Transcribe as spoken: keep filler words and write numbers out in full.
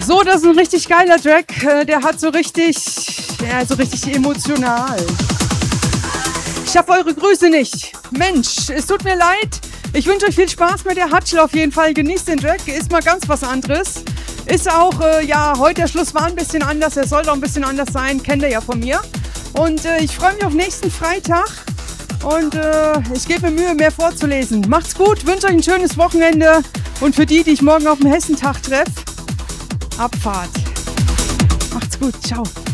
So, das ist ein richtig geiler Track. Der hat so richtig, ja, so richtig emotional. Ich schaffe eure Grüße nicht. Mensch, es tut mir leid. Ich wünsche euch viel Spaß mit der Hutschel auf jeden Fall. Genießt den Track. Ist mal ganz was anderes. Ist auch, äh, ja, heute der Schluss war ein bisschen anders. Er soll auch ein bisschen anders sein. Kennt ihr ja von mir. Und äh, ich freue mich auf nächsten Freitag. Und äh, ich gebe mir Mühe, mehr vorzulesen. Macht's gut. Wünsche euch ein schönes Wochenende. Und für die, die ich morgen auf dem Hessentag treffe, Abfahrt. Macht's gut. Ciao.